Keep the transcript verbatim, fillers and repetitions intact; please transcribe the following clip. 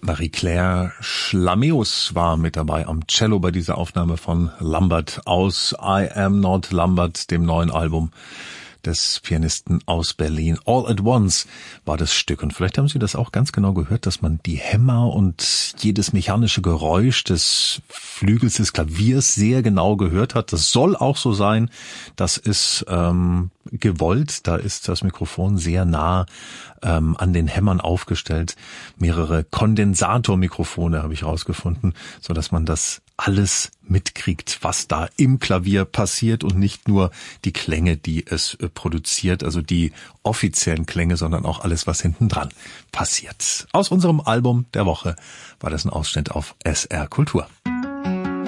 Marie-Claire Schlameus war mit dabei am Cello bei dieser Aufnahme von Lambert aus I Am Not Lambert, dem neuen Album des Pianisten aus Berlin. All at Once war das Stück. Und vielleicht haben Sie das auch ganz genau gehört, dass man die Hämmer und jedes mechanische Geräusch des Flügels des Klaviers sehr genau gehört hat. Das soll auch so sein. Das ist ähm, gewollt. Da ist das Mikrofon sehr nah ähm, an den Hämmern aufgestellt. Mehrere Kondensatormikrofone habe ich rausgefunden, so dass man das alles mitkriegt, was da im Klavier passiert und nicht nur die Klänge, die es äh, produziert, also die offiziellen Klänge, sondern auch alles, was hinten dran passiert. Aus unserem Album der Woche war das ein Ausschnitt auf S R Kultur.